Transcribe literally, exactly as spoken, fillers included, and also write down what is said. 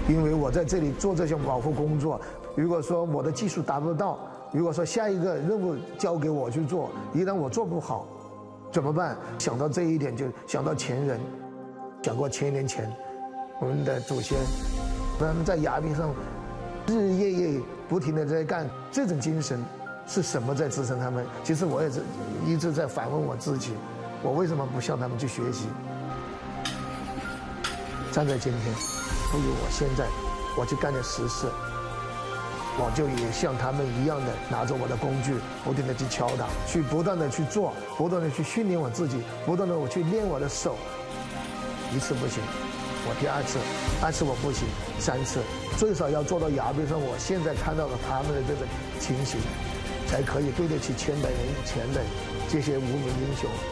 因为我在这里做这项保护工作，如果说我的技术达不到，如果说下一个任务交给我去做，一旦我做不好，怎么办？想到这一点，就想到前人，想过千年前我们的祖先，他们在崖壁上日日夜夜不停地在干，这种精神是什么在支撑他们？其实我也是一直在反问我自己，我为什么不向他们去学习？站在今天，不如我现在我去干点实事，我就也像他们一样的拿着我的工具，不停地去敲打，去不断地去做，不断地去训练我自己，不断地我去练我的手。一次不行，我第二次，二次我不行，三次，最少要做到崖壁上我现在看到的他们的这种情形，才可以对得起千百年前的这些无名英雄。